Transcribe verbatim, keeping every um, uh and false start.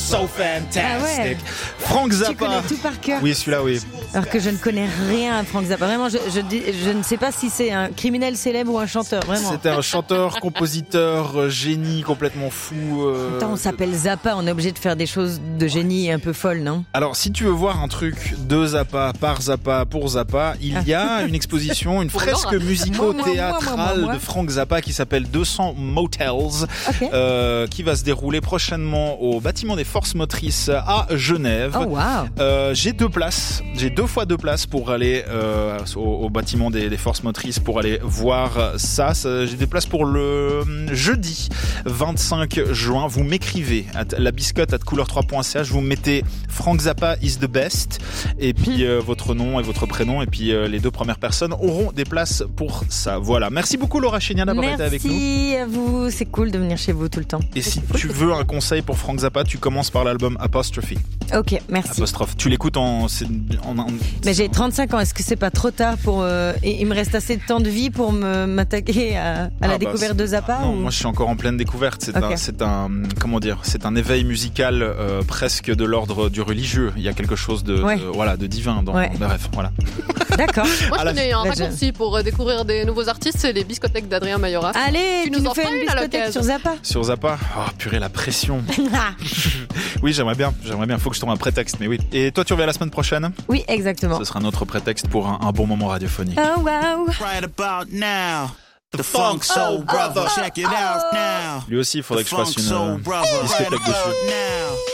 so fantastic. Ah ouais. Frank Zappa. Tu connais tout par cœur. Oui, celui-là, oui. Alors que je ne connais rien à Frank Zappa. Vraiment, je, je, dis- je ne sais pas si c'est un criminel célèbre ou un chanteur. Vraiment. C'était un chanteur, compositeur, euh, génie complètement fou. euh, Attends, on s'appelle Zappa, on est obligé de faire des choses de génie un peu folles, non? Alors, si tu veux voir un truc de Zappa, par Zappa, pour Zappa, il y a une exposition, une fresque musico-théâtrale de Frank Zappa qui s'appelle deux cents Motels, Ok. euh, qui va se dérouler prochainement au bâtiment des Forces Motrices à Genève. Oh waouh. Euh, j'ai deux places, j'ai deux fois deux places pour aller euh, au, au bâtiment des, des Forces Motrices pour aller voir ça. ça j'ai des places pour le jeudi vingt-cinq juin. Vous m'écrivez à la biscotte at couleur trois point c h, vous mettez Frank Zappa is the best et puis euh, votre nom et votre prénom et puis euh, les deux premières personnes auront des places pour ça. Voilà. Merci beaucoup Laura Chénian d'avoir été avec nous. Merci à vous, c'est cool de venir chez vous tout le temps. Et si tu veux un conseil pour Frank Zappa, tu commences par l'album Apostrophe. Ok, merci. Apostrophe. Tu l'écoutes en, c'est- en, en- Mais j'ai trente-cinq ans, est-ce que c'est pas trop tard pour... Euh, et il me reste assez de temps de vie pour me, m'attaquer à, à Ah la bah, découverte de Zappa Non, ou... moi je suis encore en pleine découverte. C'est Ok. un, c'est un, comment dire, c'est un éveil musical euh, presque de l'ordre du religieux. Il y a quelque chose de, Ouais. de- voilà, de divin. Dans, Ouais. Bref, voilà. D'accord. Moi, À je la- connais un Bah, je- raccourci pour euh, découvrir des nouveaux artistes, c'est les biscothèques d'Adrien Mayora. Allez, Tu tu, nous nous en fais feras une une à biscothèque l'occasion. sur Zappa. Sur Zappa, oh purée la pression. Oui, j'aimerais bien, j'aimerais bien. Faut que je trouve un prétexte, mais oui. Et toi, tu reviens la semaine prochaine. Oui, exactement. Ce sera notre prétexte pour un, un bon moment radiophonique. Oh wow. Right about now, the Funk Soul Brother. Check it out now. Lui aussi, il faudrait The que je fasse Funk une Soul euh, Brother. Right discothèque about dessus. now.